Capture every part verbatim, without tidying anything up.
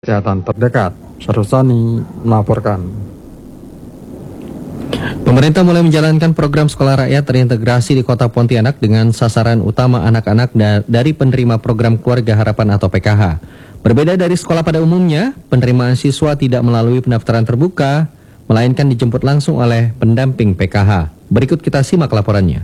Kesehatan terdekat. Sarusani melaporkan. Pemerintah mulai menjalankan program sekolah rakyat terintegrasi di Kota Pontianak dengan sasaran utama anak-anak da- dari penerima program Keluarga Harapan atau P K H. Berbeda dari sekolah pada umumnya, penerimaan siswa tidak melalui pendaftaran terbuka, melainkan dijemput langsung oleh pendamping P K H. Berikut kita simak laporannya.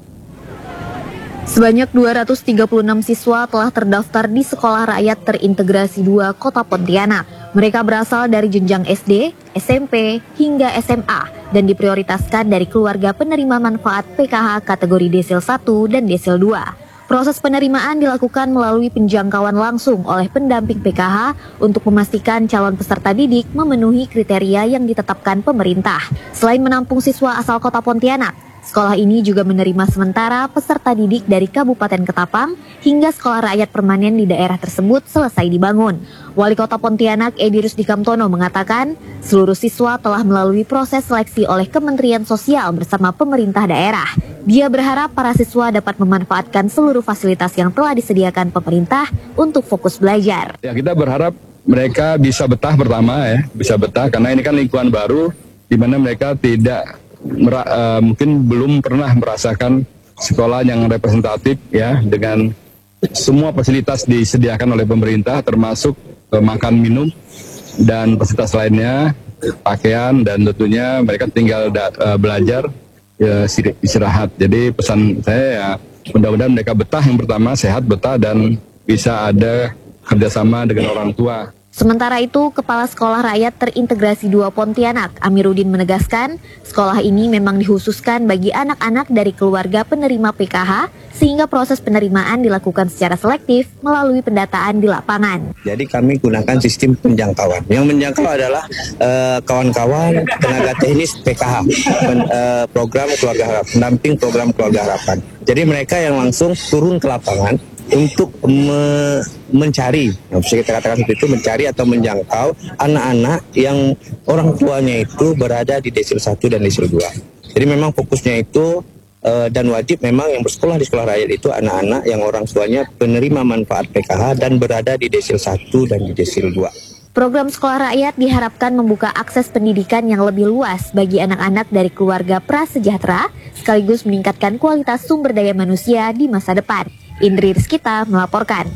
Sebanyak dua ratus tiga puluh enam siswa telah terdaftar di Sekolah Rakyat Terintegrasi dua Kota Pontianak. Mereka berasal dari jenjang S D, S M P, hingga S M A dan diprioritaskan dari keluarga penerima manfaat P K H kategori Desil satu dan Desil dua. Proses penerimaan dilakukan melalui penjangkauan langsung oleh pendamping P K H untuk memastikan calon peserta didik memenuhi kriteria yang ditetapkan pemerintah. Selain menampung siswa asal Kota Pontianak, sekolah ini juga menerima sementara peserta didik dari Kabupaten Ketapang hingga sekolah rakyat permanen di daerah tersebut selesai dibangun. Wali Kota Pontianak Edi Rusdikamtono mengatakan, seluruh siswa telah melalui proses seleksi oleh Kementerian Sosial bersama pemerintah daerah. Dia berharap para siswa dapat memanfaatkan seluruh fasilitas yang telah disediakan pemerintah untuk fokus belajar. Ya, kita berharap mereka bisa betah pertama ya, bisa betah karena ini kan lingkungan baru di mana mereka tidak Mera, uh, mungkin belum pernah merasakan sekolah yang representatif ya, dengan semua fasilitas disediakan oleh pemerintah termasuk uh, makan minum dan fasilitas lainnya, pakaian, dan tentunya mereka tinggal da, uh, belajar ya, istirahat. Jadi pesan saya ya, mudah-mudahan mereka betah, yang pertama sehat, betah, dan bisa ada kerjasama dengan orang tua. Sementara itu, Kepala Sekolah Rakyat Terintegrasi dua Pontianak, Amiruddin, menegaskan, sekolah ini memang dikhususkan bagi anak-anak dari keluarga penerima P K H, sehingga proses penerimaan dilakukan secara selektif melalui pendataan di lapangan. Jadi kami gunakan sistem penjangkauan. Yang menjangkau adalah uh, kawan-kawan tenaga teknis P K H, pen, uh, program Keluarga Harapan, pendamping program Keluarga Harapan. Jadi mereka yang langsung turun ke lapangan untuk me mencari, nah, bisa kita katakan seperti itu, mencari atau menjangkau anak-anak yang orang tuanya itu berada di Desil satu dan Desil dua. Jadi memang fokusnya itu uh, dan wajib memang yang bersekolah di sekolah rakyat itu anak-anak yang orang tuanya penerima manfaat P K H dan berada di Desil satu dan di Desil dua. Program sekolah rakyat diharapkan membuka akses pendidikan yang lebih luas bagi anak-anak dari keluarga prasejahtera, sekaligus meningkatkan kualitas sumber daya manusia di masa depan. Indri Rizkita melaporkan.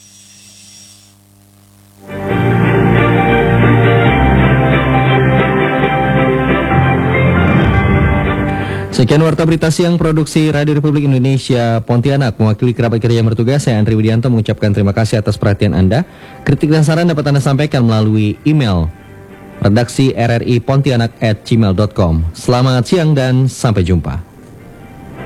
Sekian warta berita siang produksi Radio Republik Indonesia Pontianak. Mewakili kerabat kerja yang bertugas, saya Andri Widianto mengucapkan terima kasih atas perhatian Anda. Kritik dan saran dapat Anda sampaikan melalui email redaksi r r i pontianak at gmail dot com. Selamat siang dan sampai jumpa.